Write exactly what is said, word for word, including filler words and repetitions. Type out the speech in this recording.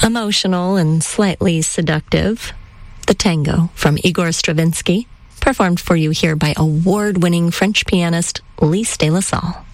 Emotional and slightly seductive, the tango from Igor Stravinsky, performed for you here by award-winning French pianist Lise de la Salle.